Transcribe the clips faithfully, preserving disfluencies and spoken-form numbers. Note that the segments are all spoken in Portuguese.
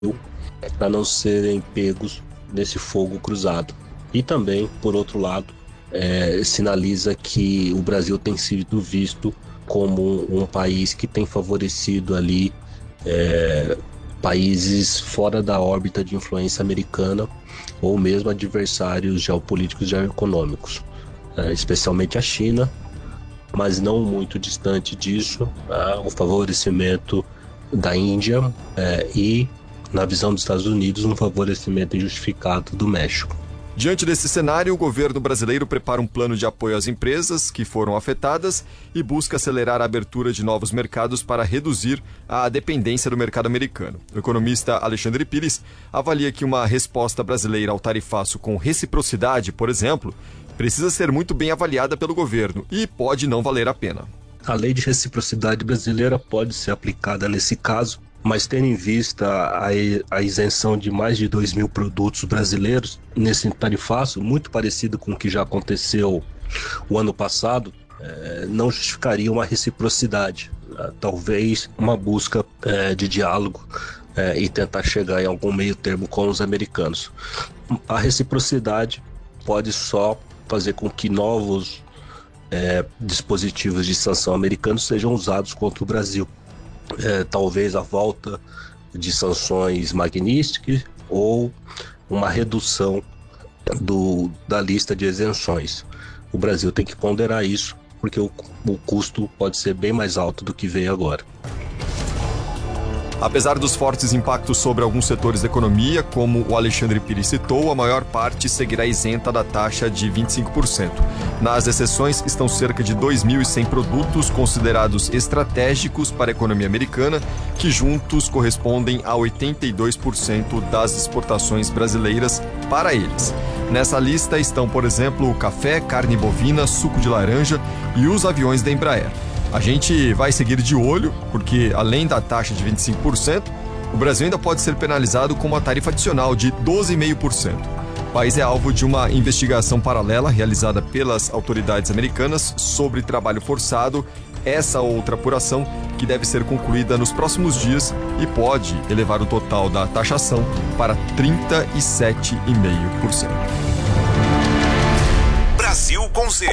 para não serem pegos nesse fogo cruzado. E também, por outro lado, é, sinaliza que o Brasil tem sido visto como um, um país que tem favorecido ali é, países fora da órbita de influência americana ou mesmo adversários geopolíticos e geoeconômicos, é, especialmente a China, mas não muito distante disso, é, o favorecimento da Índia é, e, na visão dos Estados Unidos, um favorecimento injustificado do México. Diante desse cenário, o governo brasileiro prepara um plano de apoio às empresas que foram afetadas e busca acelerar a abertura de novos mercados para reduzir a dependência do mercado americano. O economista Alexandre Pires avalia que uma resposta brasileira ao tarifaço com reciprocidade, por exemplo, precisa ser muito bem avaliada pelo governo e pode não valer a pena. A lei de reciprocidade brasileira pode ser aplicada nesse caso, mas tendo em vista a, a isenção de mais de dois mil produtos brasileiros nesse tarifaço, muito parecido com o que já aconteceu o ano passado, é, não justificaria uma reciprocidade, é, talvez uma busca é, de diálogo é, e tentar chegar em algum meio termo com os americanos. A reciprocidade pode só fazer com que novos é, dispositivos de sanção americanos sejam usados contra o Brasil. É, talvez a volta de sanções Magnitsky ou uma redução do, da lista de isenções. O Brasil tem que ponderar isso, porque o, o custo pode ser bem mais alto do que veio agora. Apesar dos fortes impactos sobre alguns setores da economia, como o Alexandre Pires citou, a maior parte seguirá isenta da taxa de vinte e cinco por cento. Nas exceções estão cerca de dois mil e cem produtos considerados estratégicos para a economia americana, que juntos correspondem a oitenta e dois por cento das exportações brasileiras para eles. Nessa lista estão, por exemplo, o café, carne bovina, suco de laranja e os aviões da Embraer. A gente vai seguir de olho, porque além da taxa de vinte e cinco por cento, o Brasil ainda pode ser penalizado com uma tarifa adicional de doze vírgula cinco por cento. O país é alvo de uma investigação paralela realizada pelas autoridades americanas sobre trabalho forçado. Essa outra apuração que deve ser concluída nos próximos dias e pode elevar o total da taxação para trinta e sete vírgula cinco por cento. Brasil com Z.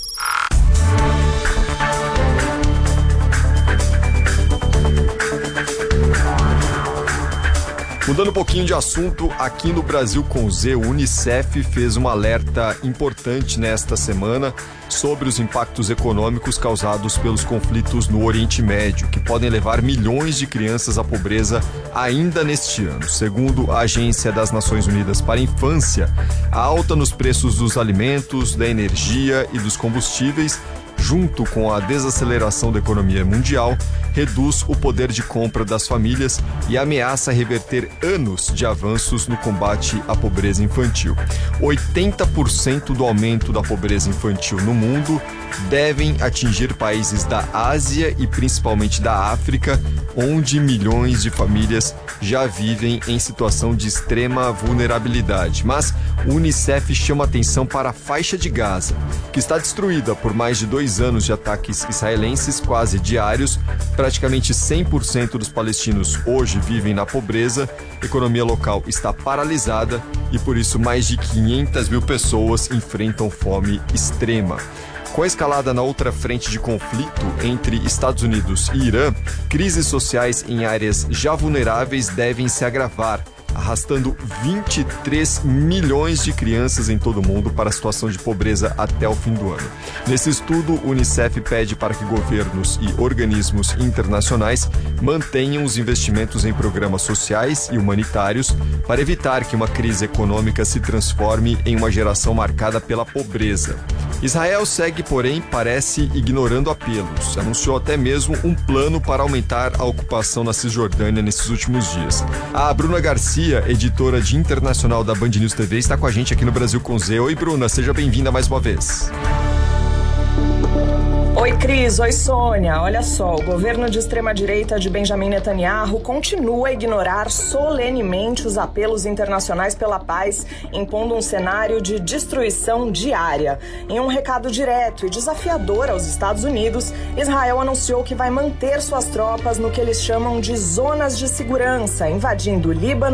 Mudando um pouquinho de assunto, aqui no Brasil com Z, o Unicef fez um alerta importante nesta semana sobre os impactos econômicos causados pelos conflitos no Oriente Médio, que podem levar milhões de crianças à pobreza ainda neste ano. Segundo a Agência das Nações Unidas para a Infância, a alta nos preços dos alimentos, da energia e dos combustíveis, junto com a desaceleração da economia mundial, reduz o poder de compra das famílias e ameaça reverter anos de avanços no combate à pobreza infantil. oitenta por cento do aumento da pobreza infantil no mundo devem atingir países da Ásia e principalmente da África, onde milhões de famílias já vivem em situação de extrema vulnerabilidade. Mas o Unicef chama atenção para a faixa de Gaza, que está destruída por mais de dois anos de ataques israelenses quase diários. Praticamente cem por cento dos palestinos hoje vivem na pobreza, a economia local está paralisada e por isso mais de quinhentas mil pessoas enfrentam fome extrema. Com a escalada na outra frente de conflito entre Estados Unidos e Irã, crises sociais em áreas já vulneráveis devem se agravar, arrastando vinte e três milhões de crianças em todo o mundo para a situação de pobreza até o fim do ano. Nesse estudo, o Unicef pede para que governos e organismos internacionais mantenham os investimentos em programas sociais e humanitários para evitar que uma crise econômica se transforme em uma geração marcada pela pobreza. Israel segue, porém, parece ignorando apelos. Anunciou até mesmo um plano para aumentar a ocupação na Cisjordânia nesses últimos dias. A Bruna Garcia, editora de internacional da Band News T V, está com a gente aqui no Brasil com Z. Oi, Bruna, seja bem-vinda mais uma vez. Oi, Oi, Cris. Oi, Sônia. Olha só, o governo de extrema-direita de Benjamin Netanyahu continua a ignorar solenemente os apelos internacionais pela paz, impondo um cenário de destruição diária. Em um recado direto e desafiador aos Estados Unidos, Israel anunciou que vai manter suas tropas no que eles chamam de zonas de segurança, invadindo o Líbano,